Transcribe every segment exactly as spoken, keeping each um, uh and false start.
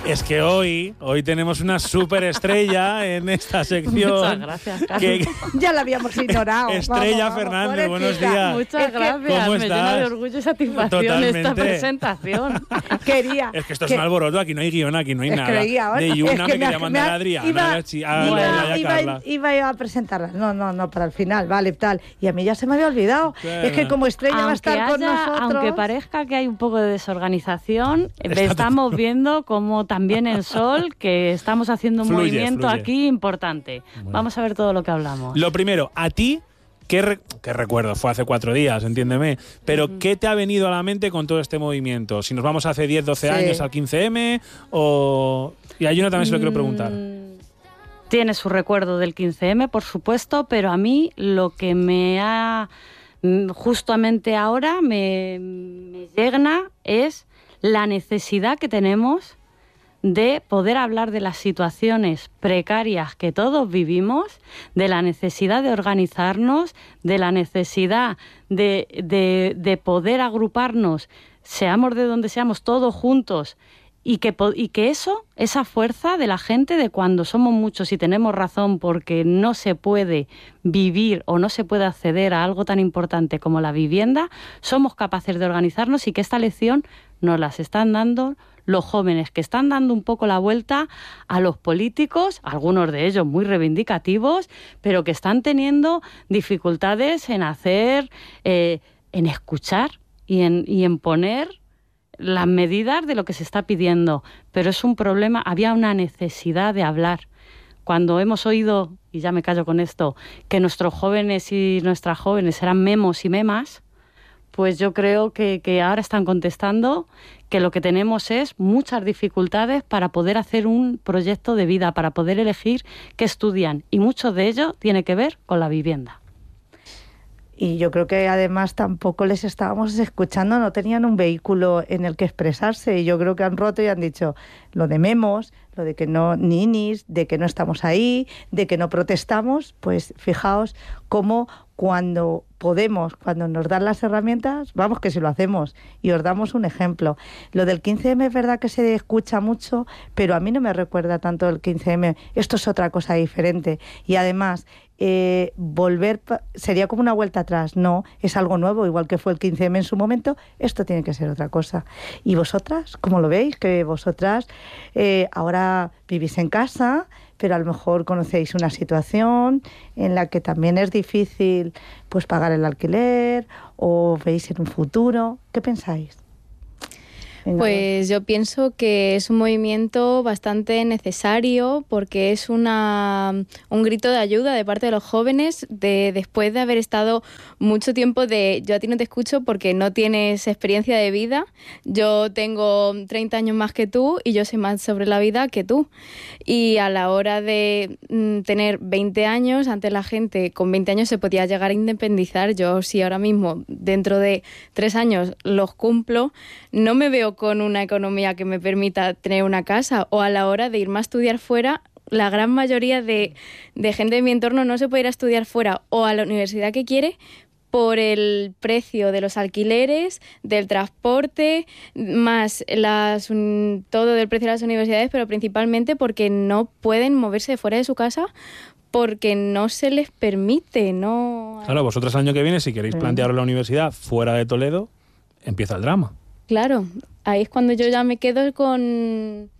Es que hoy, hoy tenemos una superestrella en esta sección. Muchas gracias, Carlos. Que, ya la habíamos ignorado. Estrella vamos, Fernández, vamos, buenos pobrecita. días. Muchas Es que- gracias, ¿Cómo me estás? llena de orgullo y satisfacción Totalmente. esta presentación. Quería. Es que esto es que- un alboroto, aquí no hay guión, aquí no hay es nada. que veía ahora. De Yuna Es me que quería me- mandar me- a Adriana, iba- a la chi- a, iba- a- a iba- Carla. iba yo a presentarla. No, no, no, para el final, vale, tal. Y a mí ya se me había olvidado. Claro. Es que como estrella va a Aunque, estar con haya- nosotros. aunque parezca que hay un poco de desorganización, Está estamos viendo como también en Sol que estamos haciendo un Fluye, movimiento fluye. aquí importante. Vamos a ver todo lo que hablamos. Lo primero, a ti, ¿qué, re- qué recuerdo? Fue hace cuatro días, entiéndeme. Pero, uh-huh. ¿qué te ha venido a la mente con todo este movimiento? Si nos vamos hace diez, doce Sí. años al quince eme, o... Y a Yuna también se lo quiero preguntar. Mm, Tiene su recuerdo del quince eme, por supuesto, pero a mí lo que me ha... justamente ahora me, me llegna es la necesidad que tenemos de poder hablar de las situaciones precarias que todos vivimos, de la necesidad de organizarnos, de la necesidad de, de, de poder agruparnos, seamos de donde seamos, todos juntos, y que, y que eso, esa fuerza de la gente, de cuando somos muchos y tenemos razón porque no se puede vivir o no se puede acceder a algo tan importante como la vivienda, somos capaces de organizarnos y que esta lección nos las están dando los jóvenes, que están dando un poco la vuelta a los políticos, algunos de ellos muy reivindicativos, pero que están teniendo dificultades en hacer, eh, en escuchar y en, y en poner las medidas de lo que se está pidiendo. Pero es un problema, había una necesidad de hablar. Cuando hemos oído, y ya me callo con esto, que nuestros jóvenes y nuestras jóvenes eran memos y memas, pues yo creo que, que ahora están contestando que lo que tenemos es muchas dificultades para poder hacer un proyecto de vida, para poder elegir qué estudian, y mucho de ello tiene que ver con la vivienda. Y yo creo que además tampoco les estábamos escuchando, no tenían un vehículo en el que expresarse, y yo creo que han roto y han dicho lo de memos, lo de que no ninis, de que no estamos ahí, de que no protestamos. Pues fijaos cómo cuando podemos, cuando nos dan las herramientas, vamos que si lo hacemos, y os damos un ejemplo. Lo del quince eme es verdad que se escucha mucho, pero a mí no me recuerda tanto el quince eme, esto es otra cosa diferente. Y además, eh, volver sería como una vuelta atrás, no, es algo nuevo, igual que fue el quince eme en su momento, esto tiene que ser otra cosa. ¿Y vosotras, cómo lo veis? Que vosotras eh, ahora vivís en casa, pero a lo mejor conocéis una situación en la que también es difícil pues pagar el alquiler, o veis en un futuro. ¿Qué pensáis? Venga, Pues yo pienso que es un movimiento bastante necesario, porque es una, un grito de ayuda de parte de los jóvenes, de después de haber estado mucho tiempo de yo a ti no te escucho porque no tienes experiencia de vida, yo tengo treinta años más que tú y yo sé más sobre la vida que tú. Y a la hora de mm, tener veinte años, antes la gente con veinte años se podía llegar a independizar. Yo si ahora mismo dentro de tres años los cumplo, no me veo con una economía que me permita tener una casa, o a la hora de irme a estudiar fuera, la gran mayoría de, de gente de mi entorno no se puede ir a estudiar fuera o a la universidad que quiere por el precio de los alquileres, del transporte, más las, todo del precio de las universidades, pero principalmente porque no pueden moverse fuera de su casa porque no se les permite, no. Claro, vosotros el año que viene, si queréis plantearos la universidad fuera de Toledo, empieza el drama. Claro, ahí es cuando yo ya me quedo con...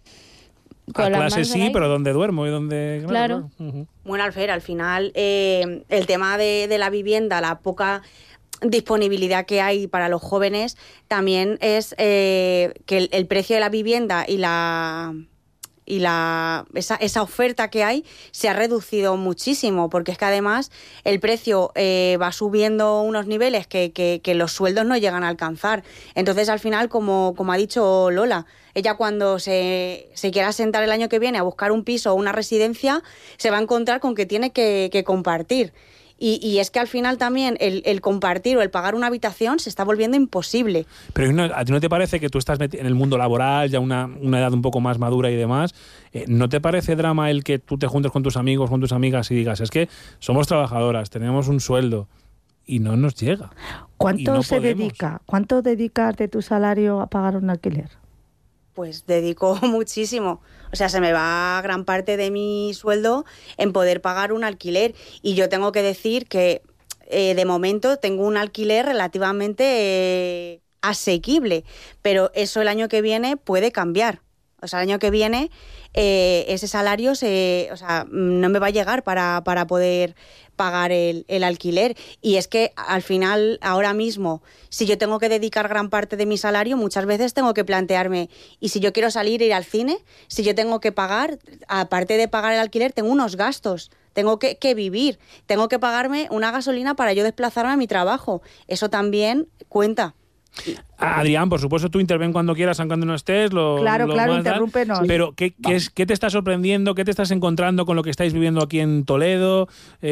con a las clase manos al sí, aire. pero ¿dónde duermo y dónde...? Claro. claro. Uh-huh. Bueno, Alfer, al final eh, el tema de, de la vivienda, la poca disponibilidad que hay para los jóvenes, también es eh, que el, el precio de la vivienda y la... y la esa, esa oferta que hay se ha reducido muchísimo, porque es que además el precio eh, va subiendo unos niveles que, que, que los sueldos no llegan a alcanzar. Entonces, al final, como, como ha dicho Lola, ella cuando se, se quiera sentar el año que viene a buscar un piso o una residencia, se va a encontrar con que tiene que, que compartir. Y, y es que al final también el, el compartir o el pagar una habitación se está volviendo imposible. Pero no, ¿a ti no te parece que tú estás en el mundo laboral, ya una, una edad un poco más madura y demás? Eh, ¿No te parece drama el que tú te juntes con tus amigos, con tus amigas y digas, es que somos trabajadoras, tenemos un sueldo y no nos llega? ¿Cuánto no se podemos? dedica? ¿Cuánto dedicas de tu salario a pagar un alquiler? pues dedico muchísimo. O sea, se me va gran parte de mi sueldo en poder pagar un alquiler. Y yo tengo que decir que eh, de momento tengo un alquiler relativamente eh, asequible, pero eso el año que viene puede cambiar. O sea, el año que viene eh, ese salario se, o sea, no me va a llegar para, para poder pagar el, el alquiler. Y es que al final, ahora mismo, si yo tengo que dedicar gran parte de mi salario, muchas veces tengo que plantearme, y si yo quiero salir e ir al cine, si yo tengo que pagar, aparte de pagar el alquiler, tengo unos gastos. Tengo que, que vivir, tengo que pagarme una gasolina para yo desplazarme a mi trabajo. Eso también cuenta. Adrián, por supuesto, tú interven cuando quieras, aunque no estés. Lo, claro, lo claro, más interrúmpenos. Pero, ¿qué, qué, es, ¿qué te está sorprendiendo? ¿Qué te estás encontrando con lo que estáis viviendo aquí en Toledo?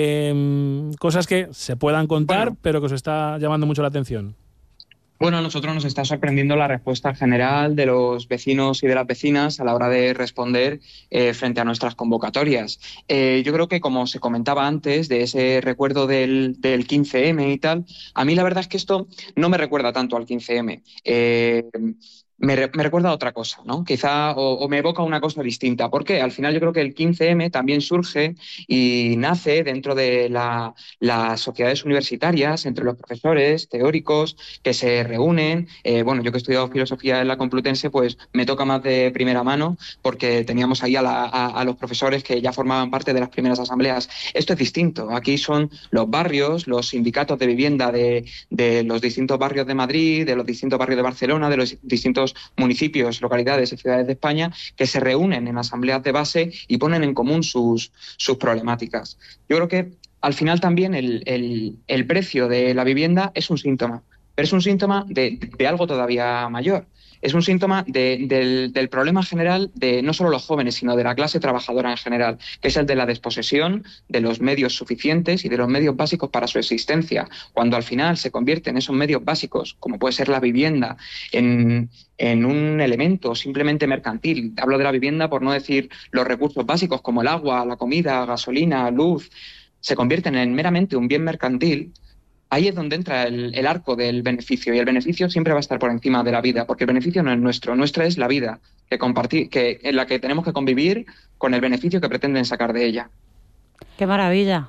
Eh, cosas que se puedan contar, bueno, pero que os está llamando mucho la atención. Bueno, a nosotros nos está sorprendiendo la respuesta general de los vecinos y de las vecinas a la hora de responder eh, frente a nuestras convocatorias. Eh, yo creo que, como se comentaba antes, de ese recuerdo del, del quince eme y tal, a mí la verdad es que esto no me recuerda tanto al quince eme. Eh, Me, re, me recuerda a otra cosa, ¿no? Quizá, o, o me evoca una cosa distinta. ¿Por qué? Al final yo creo que el quince eme también surge y nace dentro de la, las sociedades universitarias, entre los profesores, teóricos, que se reúnen. Eh, bueno, yo que he estudiado filosofía en la Complutense, pues me toca más de primera mano, porque teníamos ahí a, la, a, a los profesores que ya formaban parte de las primeras asambleas. Esto es distinto. Aquí son los barrios, los sindicatos de vivienda de, de los distintos barrios de Madrid, de los distintos barrios de Barcelona, de los distintos municipios, localidades y ciudades de España, que se reúnen en asambleas de base y ponen en común sus, sus problemáticas. Yo creo que al final también el, el, el precio de la vivienda es un síntoma, pero es un síntoma de, de algo todavía mayor. Es un síntoma de, del, del problema general de no solo los jóvenes, sino de la clase trabajadora en general, que es el de la desposesión de los medios suficientes y de los medios básicos para su existencia. Cuando al final se convierten esos medios básicos, como puede ser la vivienda, en, en un elemento simplemente mercantil. Hablo de la vivienda por no decir los recursos básicos como el agua, la comida, gasolina, luz, se convierten en meramente un bien mercantil. Ahí es donde entra el, el arco del beneficio, y el beneficio siempre va a estar por encima de la vida, porque el beneficio no es nuestro, nuestra es la vida, que compartir, que, en la que tenemos que convivir con el beneficio que pretenden sacar de ella. ¡Qué maravilla!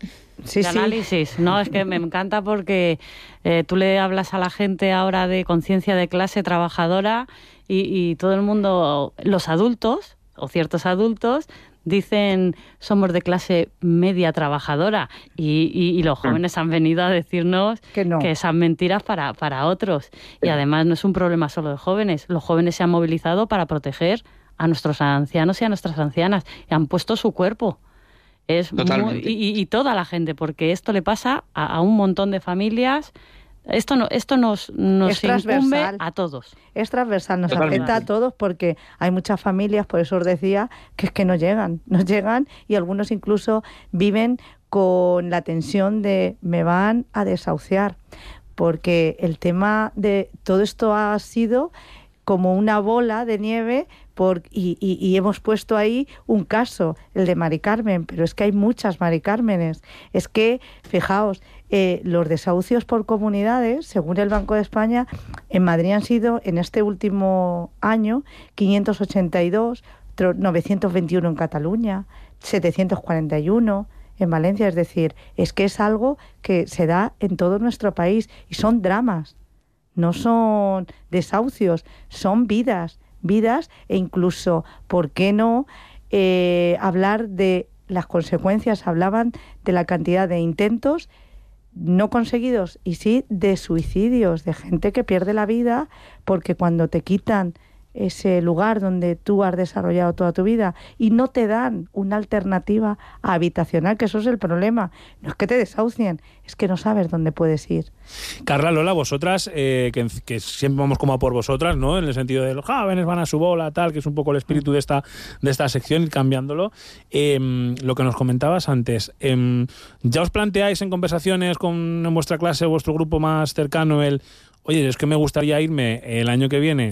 Sí, de sí. análisis, no, es que me encanta porque eh, tú le hablas a la gente ahora de conciencia de clase trabajadora y, y todo el mundo, los adultos o ciertos adultos, dicen somos de clase media trabajadora y, y, y los jóvenes han venido a decirnos que, no. que esas mentiras para, para otros. Y además no es un problema solo de jóvenes. Los jóvenes se han movilizado para proteger a nuestros ancianos y a nuestras ancianas y han puesto su cuerpo. Es muy, y, y toda la gente, porque esto le pasa a, a un montón de familias. Esto no, esto nos, nos incumbe a todos. Es transversal, nos afecta a todos porque hay muchas familias, por eso os decía, que es que no llegan, no llegan y algunos incluso viven con la tensión de me van a desahuciar, porque el tema de todo esto ha sido como una bola de nieve por, y, y, y hemos puesto ahí un caso, el de Mari Carmen, pero es que hay muchas Mari Cármenes. Es que, fijaos, eh, los desahucios por comunidades, según el Banco de España, en Madrid han sido, en este último año, quinientos ochenta y dos, novecientos veintiuno en Cataluña, setecientos cuarenta y uno en Valencia. Es decir, es que es algo que se da en todo nuestro país y son dramas. No son desahucios, son vidas, vidas e incluso, ¿por qué no eh, hablar de las consecuencias? Hablaban de la cantidad de intentos no conseguidos y sí de suicidios, de gente que pierde la vida porque cuando te quitan ese lugar donde tú has desarrollado toda tu vida y no te dan una alternativa habitacional, que eso es el problema. No es que te desahucien, es que no sabes dónde puedes ir. Carla, Lola, vosotras, eh, que, que siempre vamos como a por vosotras, ¿no? En el sentido de los jóvenes van a su bola, tal, que es un poco el espíritu de esta, de esta sección, ir cambiándolo. Eh, lo que nos comentabas antes, eh, ¿ya os planteáis en conversaciones con en vuestra clase, vuestro grupo más cercano, el, oye, es que me gustaría irme el año que viene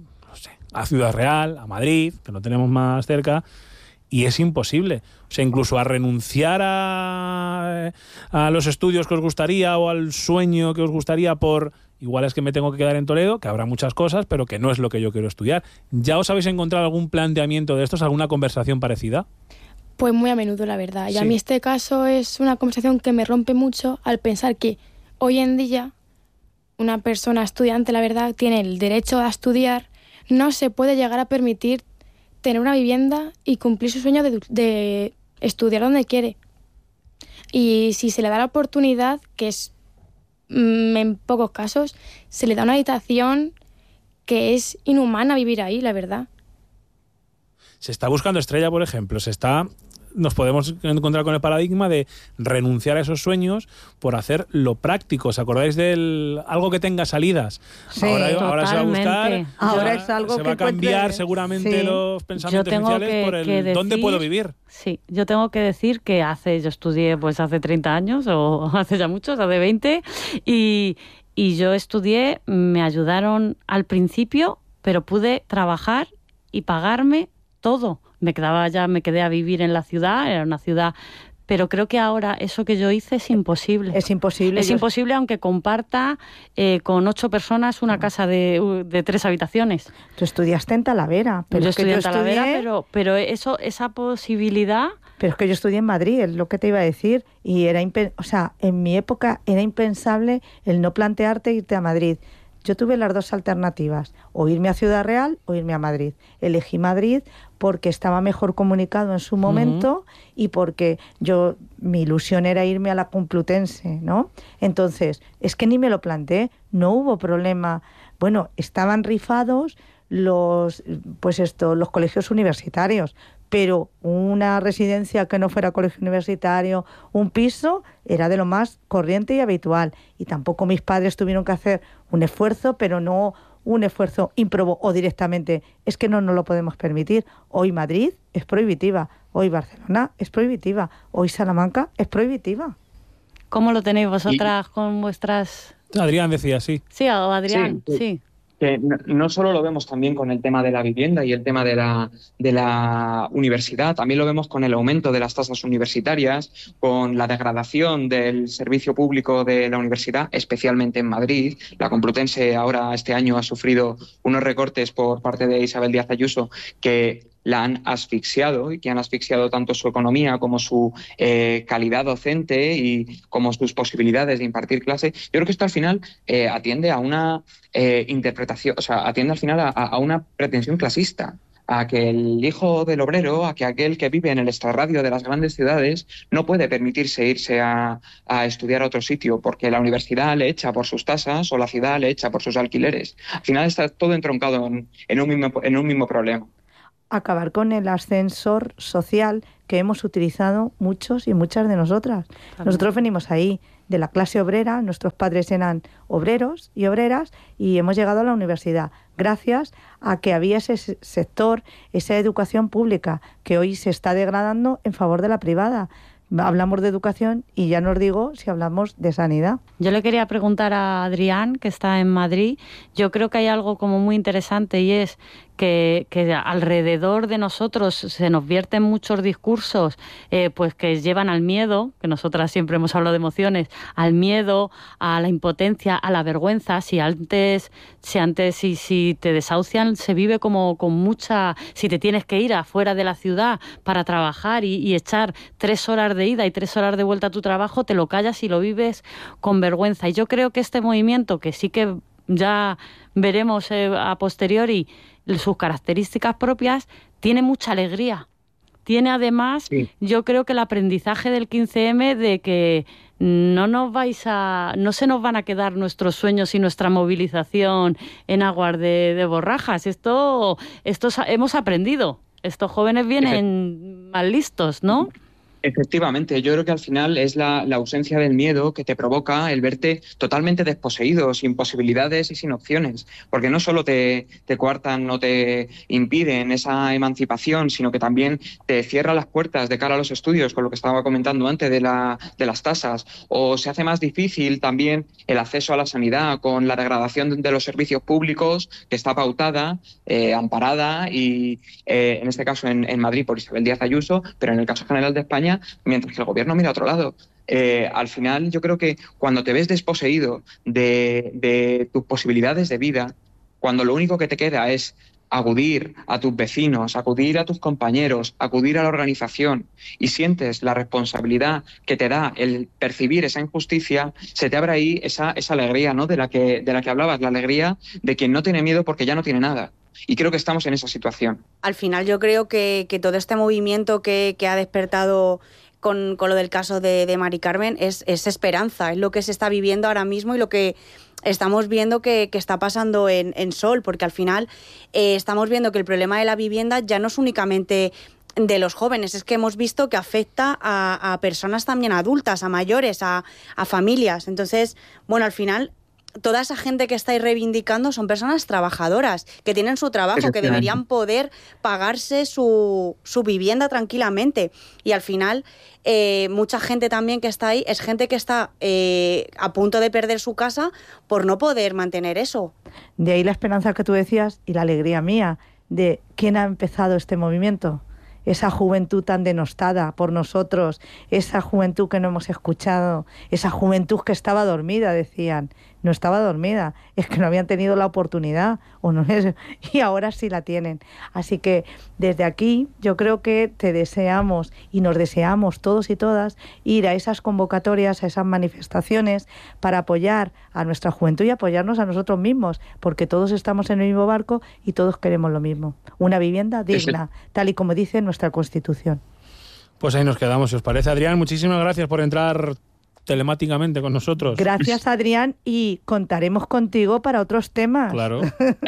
a Ciudad Real, a Madrid, que lo tenemos más cerca, y es imposible? O sea, incluso a renunciar a, a los estudios que os gustaría o al sueño que os gustaría por igual es que me tengo que quedar en Toledo, que habrá muchas cosas, pero que no es lo que yo quiero estudiar. ¿Ya os habéis encontrado algún planteamiento de estos, alguna conversación parecida? Pues muy a menudo, la verdad. Y Sí. a mí este caso es una conversación que me rompe mucho al pensar que hoy en día una persona estudiante, la verdad, tiene el derecho a estudiar, no se puede llegar a permitir tener una vivienda y cumplir su sueño de, de estudiar donde quiere. Y si se le da la oportunidad, que es mm, en pocos casos, se le da una habitación que es inhumana vivir ahí, la verdad. Se está buscando Estrella, por ejemplo, se está... Nos podemos encontrar con el paradigma de renunciar a esos sueños por hacer lo práctico. ¿Os acordáis del algo que tenga salidas? Sí, ahora, ahora se va a buscar, totalmente. Ahora ya es algo se que va a cambiar encuentre- seguramente Sí. los pensamientos Yo tengo iniciales que- por el que dónde decir- puedo vivir. Sí, yo tengo que decir que hace, yo estudié pues hace treinta años, o hace ya muchos, hace veinte, y, y yo estudié, me ayudaron al principio, pero pude trabajar y pagarme todo. Me quedaba ya, me quedé a vivir en la ciudad, era una ciudad, pero creo que ahora eso que yo hice es imposible. Es imposible. Es Yo- imposible aunque comparta eh, con ocho personas una casa de, de tres habitaciones. Tú estudiaste en Talavera, pero yo es que estudié yo en Talavera, estudié- pero, pero eso, esa posibilidad... Pero es que yo estudié en Madrid, es lo que te iba a decir, y era impen- o sea, en mi época era impensable el no plantearte irte a Madrid. Yo tuve las dos alternativas, o irme a Ciudad Real o irme a Madrid. Elegí Madrid porque estaba mejor comunicado en su momento y porque yo mi ilusión era irme a la Complutense, ¿no? Entonces, es que ni me lo planteé, no hubo problema. Bueno, estaban rifados los pues esto, los colegios universitarios, pero una residencia que no fuera colegio universitario, un piso, era de lo más corriente y habitual. Y tampoco mis padres tuvieron que hacer un esfuerzo, pero no un esfuerzo ímprobo o directamente. Es que no nos lo podemos permitir. Hoy Madrid es prohibitiva, hoy Barcelona es prohibitiva, hoy Salamanca es prohibitiva. ¿Cómo lo tenéis vosotras con vuestras...? Adrián decía, sí. Sí, o Adrián, Sí, sí. Que no, no solo lo vemos también con el tema de la vivienda y el tema de la, de la universidad, también lo vemos con el aumento de las tasas universitarias, con la degradación del servicio público de la universidad, especialmente en Madrid. La Complutense ahora este año ha sufrido unos recortes por parte de Isabel Díaz Ayuso que la han asfixiado y que han asfixiado tanto su economía como su eh, calidad docente y como sus posibilidades de impartir clase. Yo creo que esto al final eh, atiende a una eh, interpretación, o sea, atiende al final a, a una pretensión clasista, a que el hijo del obrero, a que aquel que vive en el extrarradio de las grandes ciudades no puede permitirse irse a, a estudiar a otro sitio porque la universidad le echa por sus tasas o la ciudad le echa por sus alquileres. Al final está todo entroncado en, en, un, mismo, en un mismo problema. Acabar con el ascensor social que hemos utilizado muchos y muchas de nosotras. También. Nosotros venimos ahí de la clase obrera, nuestros padres eran obreros y obreras y hemos llegado a la universidad gracias a que había ese sector, esa educación pública que hoy se está degradando en favor de la privada. Hablamos de educación y ya no os digo si hablamos de sanidad. Yo le quería preguntar a Adrián, que está en Madrid, yo creo que hay algo como muy interesante y es que, que alrededor de nosotros se nos vierten muchos discursos eh, pues que llevan al miedo, que nosotras siempre hemos hablado de emociones, al miedo, a la impotencia, a la vergüenza. Si antes, si antes, si, si te desahucian, se vive como con mucha, si te tienes que ir afuera de la ciudad para trabajar y, y echar tres horas de ida y tres horas de vuelta a tu trabajo, te lo callas y lo vives con vergüenza. Y yo creo que este movimiento, que sí que ya veremos eh, a posteriori sus características propias, tiene mucha alegría. Tiene además, Sí. yo creo que el aprendizaje del quince eme de que no nos vais a, no se nos van a quedar nuestros sueños y nuestra movilización en aguas de, de borrajas. Esto, esto hemos aprendido. Estos jóvenes vienen más listos, ¿no? Efectivamente, yo creo que al final es la, la ausencia del miedo que te provoca el verte totalmente desposeído, sin posibilidades y sin opciones, porque no solo te, te coartan o te impiden esa emancipación, sino que también te cierra las puertas de cara a los estudios, con lo que estaba comentando antes de, la, de las tasas, o se hace más difícil también el acceso a la sanidad con la degradación de los servicios públicos que está pautada, eh, amparada y eh, en este caso en, en Madrid por Isabel Díaz Ayuso, pero en el caso general de España pandemia, mientras que el gobierno mira a otro lado. Eh, al final yo creo que cuando te ves desposeído de, de tus posibilidades de vida, cuando lo único que te queda es acudir a tus vecinos, acudir a tus compañeros, acudir a la organización y sientes la responsabilidad que te da el percibir esa injusticia, se te abre ahí esa, esa alegría, ¿no?, de la que, de la que hablabas, la alegría de quien no tiene miedo porque ya no tiene nada. Y creo que estamos en esa situación. Al final yo creo que, que todo este movimiento que, que ha despertado con, con lo del caso de, de Mari Carmen es, es esperanza, es lo que se está viviendo ahora mismo y lo que estamos viendo que, que está pasando en, en Sol, porque al final eh, estamos viendo que el problema de la vivienda ya no es únicamente de los jóvenes, es que hemos visto que afecta a, a personas también adultas, a mayores, a, a familias. Entonces, bueno, al final toda esa gente que estáis reivindicando son personas trabajadoras, que tienen su trabajo, que deberían poder pagarse su, su vivienda tranquilamente. Y al final, eh, mucha gente también que está ahí es gente que está eh, a punto de perder su casa por no poder mantener eso. De ahí la esperanza que tú decías y la alegría mía de quién ha empezado este movimiento. Esa juventud tan denostada por nosotros, esa juventud que no hemos escuchado, esa juventud que estaba dormida, decían. No estaba dormida, es que no habían tenido la oportunidad, o no es, y ahora sí la tienen. Así que desde aquí yo creo que te deseamos y nos deseamos todos y todas ir a esas convocatorias, a esas manifestaciones para apoyar a nuestra juventud y apoyarnos a nosotros mismos, porque todos estamos en el mismo barco y todos queremos lo mismo. Una vivienda digna, tal y como dice nuestra Constitución. Pues ahí nos quedamos, si os parece. Adrián, muchísimas gracias por entrar telemáticamente con nosotros. Gracias, Adrián, y contaremos contigo para otros temas. Claro.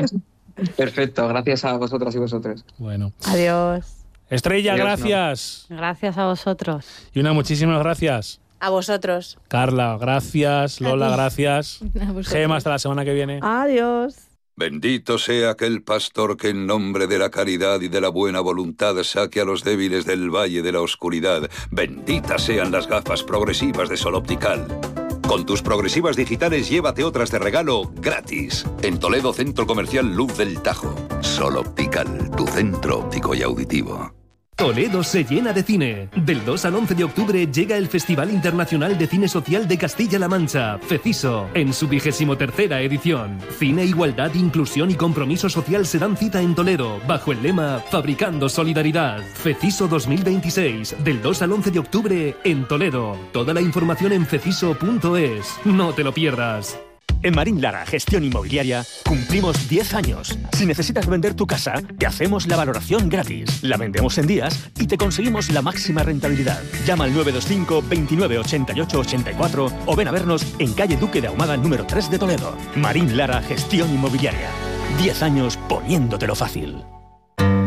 Perfecto, gracias a vosotras y vosotros. Bueno. Adiós. Estrella, Adiós, gracias. No. Gracias a vosotros. Y una muchísimas gracias. A vosotros. Carla, gracias. Lola, gracias. Gema, hasta la semana que viene. Adiós. Bendito sea aquel pastor que en nombre de la caridad y de la buena voluntad saque a los débiles del valle de la oscuridad. Benditas sean las gafas progresivas de Sol Optical. Con tus progresivas digitales llévate otras de regalo gratis. En Toledo, Centro Comercial Luz del Tajo. Sol Optical, tu centro óptico y auditivo. Toledo se llena de cine. Del dos al once de octubre llega el Festival Internacional de Cine Social de Castilla-La Mancha, FECISO, en su vigésimo tercera edición. Cine, igualdad, inclusión y compromiso social se dan cita en Toledo, bajo el lema Fabricando Solidaridad. FECISO dos mil veintiséis, del dos al once de octubre en Toledo. Toda la información en feciso punto es. No te lo pierdas. En Marín Lara Gestión Inmobiliaria cumplimos diez años. Si necesitas vender tu casa, te hacemos la valoración gratis. La vendemos en días y te conseguimos la máxima rentabilidad. Llama al nueve dos cinco, veintinueve, ochenta y ocho, ochenta y cuatro o ven a vernos en calle Duque de Ahumada número tres de Toledo. Marín Lara Gestión Inmobiliaria. diez años poniéndotelo fácil.